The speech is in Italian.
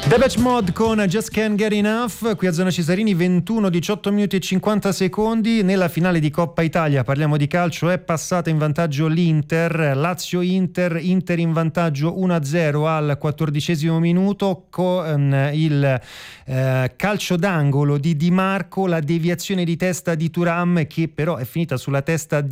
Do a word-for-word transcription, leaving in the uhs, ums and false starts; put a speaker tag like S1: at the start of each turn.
S1: Depeche Mode con Just Can't Get Enough, qui a Zona Cesarini, ventuno, diciotto minuti e cinquanta secondi. Nella finale di Coppa Italia, parliamo di calcio, è passata in vantaggio l'Inter, Lazio-Inter, Inter in vantaggio uno a zero al quattordicesimo minuto con il eh, calcio d'angolo di Di Marco, la deviazione di testa di Thuram che però è finita sulla testa di